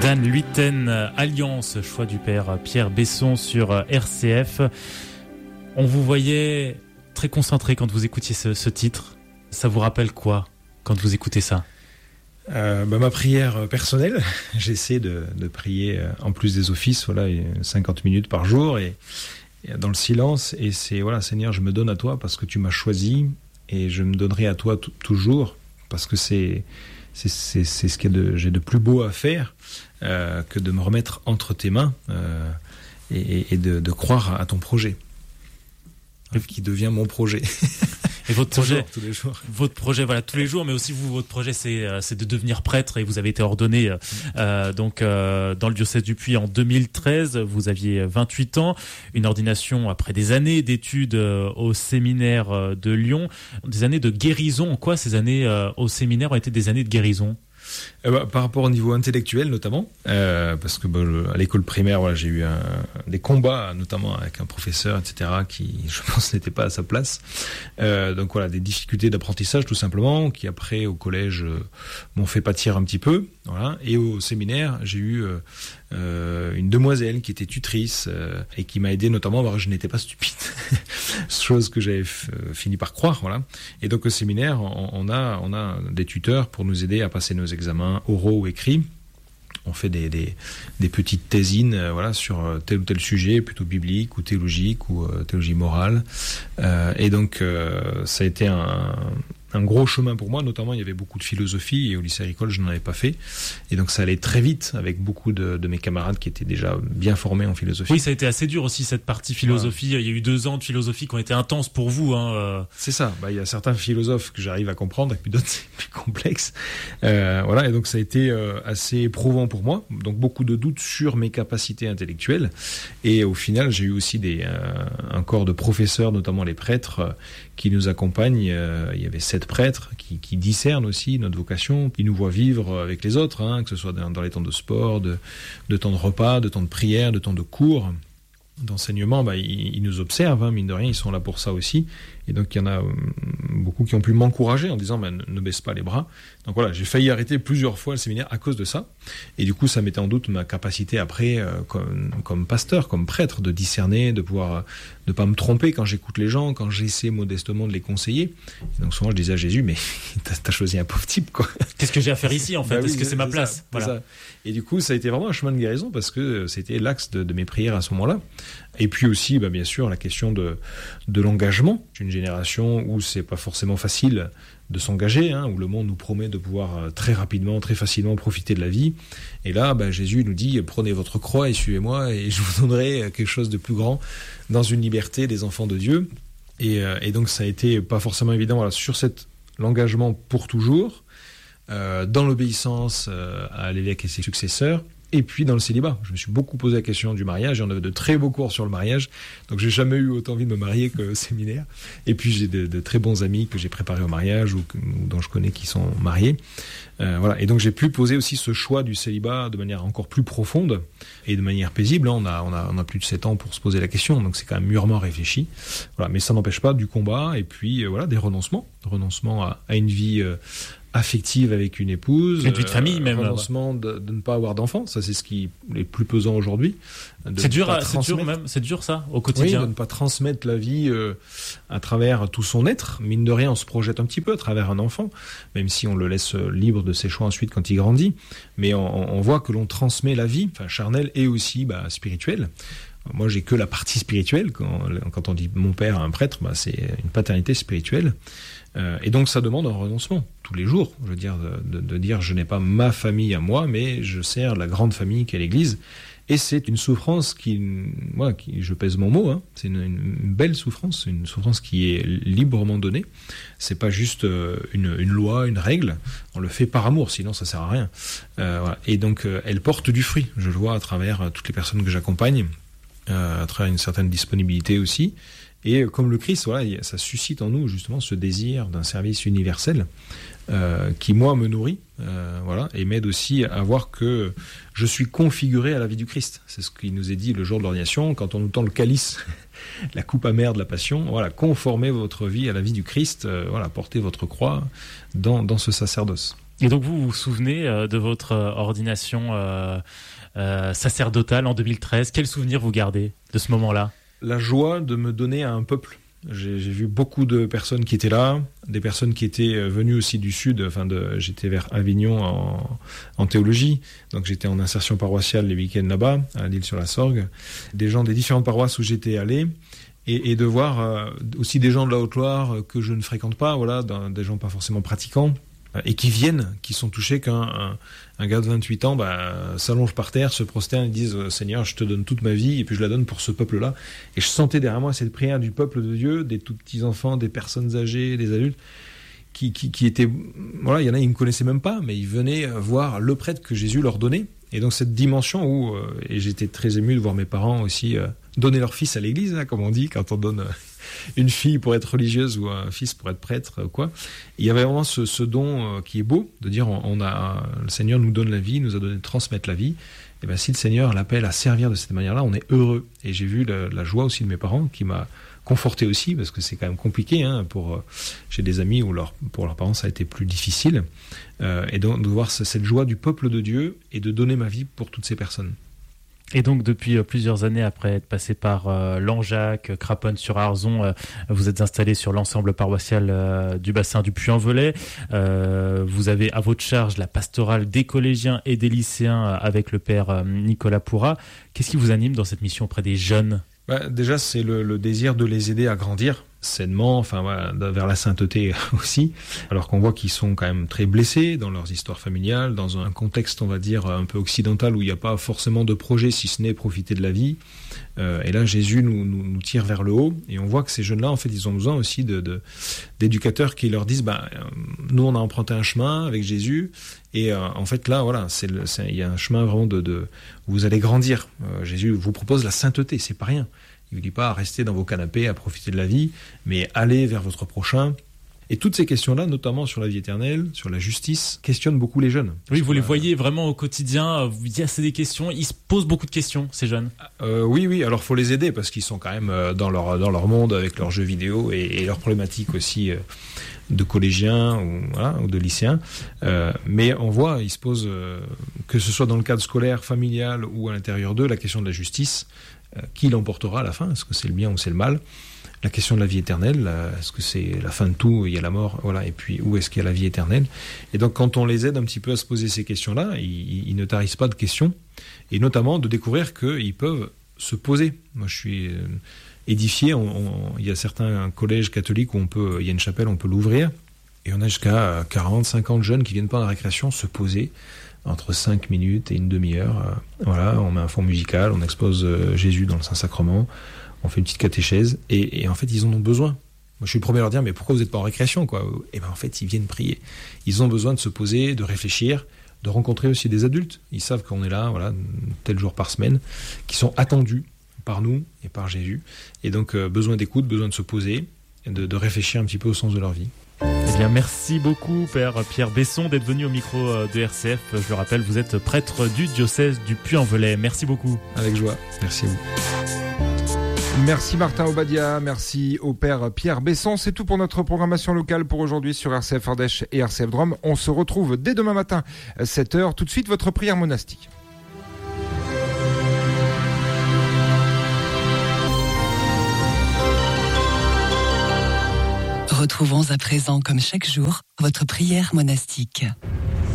Dan Luyten, Alliance, choix du père Pierre Besson sur RCF. On vous voyait très concentré quand vous écoutiez ce titre. Ça vous rappelle quoi quand vous écoutez ça ? Ma prière personnelle, j'essaie de prier en plus des offices, 50 minutes par jour et dans le silence. Et c'est Seigneur, je me donne à toi parce que tu m'as choisi et je me donnerai à toi toujours parce que c'est ce que j'ai de plus beau à faire que de me remettre entre tes mains et de croire à ton projet qui devient mon projet. Et votre projet, tous les jours. Votre projet, tous les jours, mais aussi votre projet, c'est de devenir prêtre et vous avez été ordonné dans le diocèse du Puy en 2013. Vous aviez 28 ans, une ordination après des années d'études au séminaire de Lyon, des années de guérison. En quoi ces années au séminaire ont été des années de guérison ? Par rapport au niveau intellectuel notamment, parce que à l'école primaire, j'ai eu des combats, notamment avec un professeur, etc., qui, je pense, n'était pas à sa place. Des difficultés d'apprentissage tout simplement, qui après au collège m'ont fait pâtir un petit peu. Voilà. Et au séminaire, j'ai eu une demoiselle qui était tutrice et qui m'a aidé notamment à voir que je n'étais pas stupide, chose que j'avais fini par croire. Voilà. Et donc au séminaire, on a des tuteurs pour nous aider à passer nos examens oraux ou écrits. On fait des petites thésines sur tel ou tel sujet, plutôt biblique ou théologique ou théologie morale. Et donc ça a été un gros chemin pour moi, notamment il y avait beaucoup de philosophie et au lycée agricole je n'en avais pas fait et donc ça allait très vite avec beaucoup de mes camarades qui étaient déjà bien formés en philosophie. Oui, ça a été assez dur aussi cette partie philosophie, Il y a eu 2 ans de philosophie qui ont été intenses pour vous. C'est ça, il y a certains philosophes que j'arrive à comprendre et puis d'autres c'est plus complexe. Et donc ça a été assez éprouvant pour moi, donc beaucoup de doutes sur mes capacités intellectuelles et au final j'ai eu aussi un corps de professeurs, notamment les prêtres qui nous accompagnent. Il y avait 7 prêtres qui discernent aussi notre vocation, qui nous voient vivre avec les autres, que ce soit dans les temps de sport, de temps de repas, de temps de prière, de temps de cours, d'enseignement. Ils nous observent, mine de rien, ils sont là pour ça aussi. Et donc il y en a beaucoup qui ont pu m'encourager en disant ne baisse pas les bras. Donc j'ai failli arrêter plusieurs fois le séminaire à cause de ça. Et du coup ça mettait en doute ma capacité après comme pasteur, comme prêtre, de discerner, de pouvoir ne pas me tromper quand j'écoute les gens, quand j'essaie modestement de les conseiller. Et donc souvent je disais à Jésus, mais t'as choisi un pauvre type quoi. Qu'est-ce que j'ai à faire ici en fait ? Est-ce que c'est ma place ? Ça. Et du coup ça a été vraiment un chemin de guérison parce que c'était l'axe de mes prières à ce moment-là. Et puis aussi bien sûr la question de l'engagement. Une génération où c'est pas forcément facile de s'engager, où le monde nous promet de pouvoir très rapidement, très facilement profiter de la vie. Et là, Jésus nous dit, prenez votre croix et suivez-moi et je vous donnerai quelque chose de plus grand dans une liberté des enfants de Dieu. Et donc ça a été pas forcément évident sur l'engagement pour toujours, dans l'obéissance à l'évêque et ses successeurs. Et puis dans le célibat, je me suis beaucoup posé la question du mariage et on avait de très beaux cours sur le mariage, donc j'ai jamais eu autant envie de me marier qu'au séminaire. Et puis j'ai de très bons amis que j'ai préparés au mariage ou dont je connais qui sont mariés. Et donc j'ai pu poser aussi ce choix du célibat de manière encore plus profonde et de manière paisible. On a plus de 7 ans pour se poser la question, donc c'est quand même mûrement réfléchi. Mais ça n'empêche pas du combat et puis des renoncements à une vie affective avec une épouse, une vie de famille même, renoncement de ne pas avoir d'enfants, ça c'est ce qui est plus pesant aujourd'hui. C'est dur ça au quotidien. Oui, de ne pas transmettre la vie à travers tout son être. Mine de rien, on se projette un petit peu à travers un enfant, même si on le laisse libre de ses choix ensuite quand il grandit. Mais on voit que l'on transmet la vie, charnelle et aussi spirituelle. Moi, j'ai que la partie spirituelle. Quand on dit mon père à un prêtre, c'est une paternité spirituelle. Et donc, ça demande un renoncement tous les jours. Je veux dire, de dire, je n'ai pas ma famille à moi, mais je sers la grande famille qu'est l'Église. Et c'est une souffrance je pèse mon mot, c'est une belle souffrance, une souffrance qui est librement donnée. C'est pas juste une loi, une règle. On le fait par amour, sinon ça sert à rien. Et donc, elle porte du fruit. Je le vois à travers toutes les personnes que j'accompagne, à travers une certaine disponibilité aussi. Et comme le Christ, ça suscite en nous justement ce désir d'un service universel qui, moi, me nourrit et m'aide aussi à voir que je suis configuré à la vie du Christ. C'est ce qui nous est dit le jour de l'ordination, quand on nous tend le calice, la coupe amère de la passion. Conformez votre vie à la vie du Christ, portez votre croix dans ce sacerdoce. Et donc vous vous souvenez de votre ordination sacerdotale en 2013. Quel souvenir vous gardez de ce moment-là? La joie de me donner à un peuple. J'ai vu beaucoup de personnes qui étaient là, des personnes qui étaient venues aussi du sud. J'étais vers Avignon en théologie, donc j'étais en insertion paroissiale les week-ends là-bas, à l'Île-sur-la-Sorgue. Des gens des différentes paroisses où j'étais allé, et de voir aussi des gens de la Haute-Loire que je ne fréquente pas, voilà, des gens pas forcément pratiquants, et qui viennent, qui sont touchés qu'un gars de 28 ans s'allonge par terre, se prosterne et disent « Seigneur, je te donne toute ma vie et puis je la donne pour ce peuple-là ». Et je sentais derrière moi cette prière du peuple de Dieu, des tout petits enfants, des personnes âgées, des adultes, qui étaient... Voilà, il y en a, ils ne me connaissaient même pas, mais ils venaient voir le prêtre que Jésus leur donnait. Et donc cette dimension où... et j'étais très ému de voir mes parents aussi donner leur fils à l'église, hein, comme on dit, quand on donne... une fille pour être religieuse ou un fils pour être prêtre, quoi. Il y avait vraiment ce don qui est beau, de dire le Seigneur nous donne la vie, nous a donné de transmettre la vie. Et bien si le Seigneur l'appelle à servir de cette manière-là, on est heureux. Et j'ai vu la joie aussi de mes parents qui m'a conforté aussi, parce que c'est quand même compliqué. Hein, j'ai des amis où pour leurs parents ça a été plus difficile. Et donc de voir cette joie du peuple de Dieu et de donner ma vie pour toutes ces personnes. Et donc, depuis plusieurs années, après être passé par Langeac, Craponne-sur-Arzon, vous êtes installé sur l'ensemble paroissial du bassin du Puy-en-Velay. Vous avez à votre charge la pastorale des collégiens et des lycéens avec le père Nicolas Pourrat. Qu'est-ce qui vous anime dans cette mission auprès des jeunes ? Déjà, c'est le désir de les aider à grandir sainement, vers la sainteté aussi, alors qu'on voit qu'ils sont quand même très blessés dans leurs histoires familiales, dans un contexte, on va dire, un peu occidental où il n'y a pas forcément de projet si ce n'est profiter de la vie. Et là, Jésus nous tire vers le haut, et on voit que ces jeunes-là, en fait, ils ont besoin aussi d'éducateurs qui leur disent, nous, on a emprunté un chemin avec Jésus, et en fait, là, voilà, il y a un chemin vraiment où vous allez grandir. Jésus vous propose la sainteté, c'est pas rien. Il ne dit pas rester dans vos canapés à profiter de la vie, mais aller vers votre prochain. Et toutes ces questions-là, notamment sur la vie éternelle, sur la justice, questionnent beaucoup les jeunes. Oui, vous les voyez vraiment au quotidien. C'est des questions. Ils se posent beaucoup de questions, ces jeunes. Oui. Alors, faut les aider parce qu'ils sont quand même dans leur monde avec leurs jeux vidéo et leurs problématiques aussi de collégiens ou de lycéens. Mais on voit, ils se posent, que ce soit dans le cadre scolaire, familial ou à l'intérieur d'eux, la question de la justice. Qui l'emportera à la fin? Est-ce que c'est le bien ou c'est le mal? La question de la vie éternelle, est-ce que c'est la fin de tout, il y a la mort, voilà, et puis où est-ce qu'il y a la vie éternelle? Et donc quand on les aide un petit peu à se poser ces questions-là, ils ne tarissent pas de questions, et notamment de découvrir qu'ils peuvent se poser. Moi je suis édifié, il y a certains collèges catholiques où il y a une chapelle, on peut l'ouvrir, et on a jusqu'à 40, 50 jeunes qui viennent pendant la récréation se poser, entre 5 minutes et une demi-heure. Voilà, on met un fond musical, on expose Jésus dans le Saint-Sacrement, on fait une petite catéchèse, et en fait, ils en ont besoin. Moi, je suis le premier à leur dire, mais pourquoi vous n'êtes pas en récréation, quoi? Et en fait, ils viennent prier. Ils ont besoin de se poser, de réfléchir, de rencontrer aussi des adultes. Ils savent qu'on est là, voilà, tel jour par semaine, qui sont attendus par nous et par Jésus. Et donc, besoin d'écoute, besoin de se poser, et de réfléchir un petit peu au sens de leur vie. Eh bien, merci beaucoup, Père Pierre Besson, d'être venu au micro de RCF. Je le rappelle, vous êtes prêtre du diocèse du Puy-en-Velay. Merci beaucoup. Avec joie. Merci à vous. Merci Martin Obadia, merci au Père Pierre Besson. C'est tout pour notre programmation locale pour aujourd'hui sur RCF Ardèche et RCF Drôme. On se retrouve dès demain matin, 7h. Tout de suite, votre prière monastique. Retrouvons à présent, comme chaque jour, votre prière monastique.